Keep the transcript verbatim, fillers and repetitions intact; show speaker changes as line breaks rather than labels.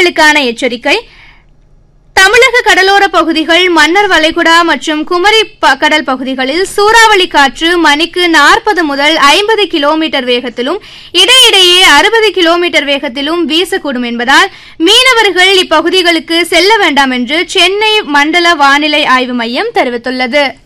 மீனவர்களுக்கான எச்சரிக்கை. தமிழக கடலோர பகுதிகள், மன்னார் வளைகுடா மற்றும் குமரி கடல் பகுதிகளில் சூறாவளி காற்று மணிக்கு நாற்பது முதல் ஐம்பது கிலோமீட்டர் வேகத்திலும் இடையிடையே அறுபது கிலோமீட்டர் வேகத்திலும் வீசக்கூடும் என்பதால் மீனவர்கள் இப்பகுதிகளுக்கு செல்ல வேண்டாம் என்று சென்னை மண்டல வானிலை ஆய்வு மையம் தெரிவித்துள்ளது.